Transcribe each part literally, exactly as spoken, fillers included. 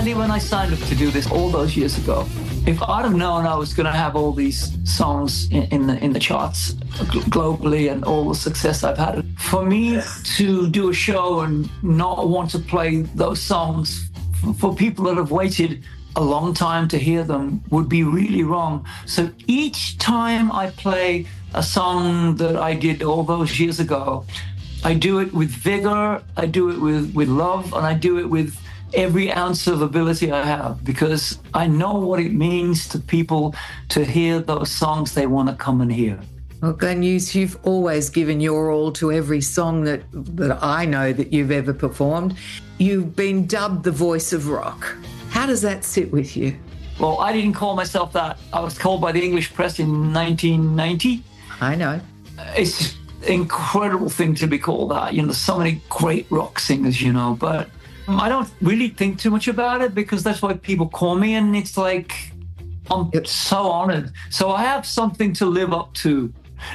Sandy, when I signed up to do this all those years ago, if I'd have known I was going to have all these songs in, in the in the charts globally and all the success I've had, for me to do a show and not want to play those songs for, for people that have waited a long time to hear them would be really wrong. So each time I play a song that I did all those years ago, I do it with vigor, I do it with, with love, and I do it with every ounce of ability I have, because I know what it means to people to hear those songs they want to come and hear. Well, Glenn Hughes, you've always given your all to every song that, that I know that you've ever performed. You've been dubbed the voice of rock. How does that sit with you? Well, I didn't call myself that. I was called by the English press in nineteen ninety. I know. It's just an incredible thing to be called that. You know, there's so many great rock singers, you know, but I don't really think too much about it because that's what people call me, and it's like, I'm yep. so honored. So I have something to live up to.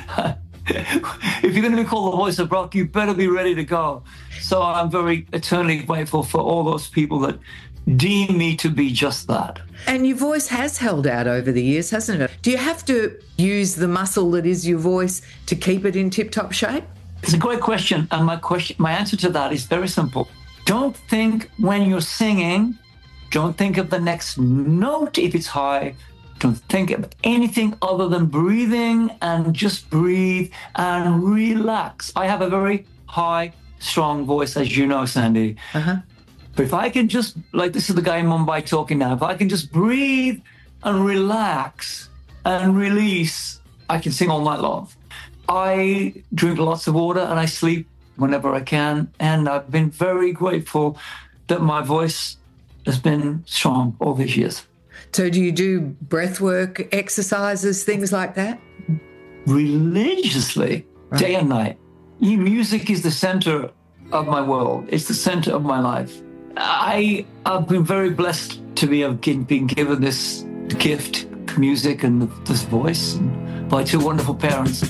If you're going to be called the voice of rock, you better be ready to go. So I'm very eternally grateful for all those people that deem me to be just that. And your voice has held out over the years, hasn't it? Do you have to use the muscle that is your voice to keep it in tip-top shape? It's a great question, and my question, my answer to that is very simple. Don't think when you're singing, don't think of the next note if it's high. Don't think of anything other than breathing, and just breathe and relax. I have a very high, strong voice, as you know, Sandy. Uh-huh. But if I can just, like this is the guy in Mumbai talking now, if I can just breathe and relax and release, I can sing all night long. I drink lots of water and I sleep whenever I can. And I've been very grateful that my voice has been strong all these years. So do you do breath work, exercises, things like that? Religiously, right. Day and night. Music is the center of my world. It's the center of my life. I have been very blessed to be being given this gift, music and this voice, by two wonderful parents.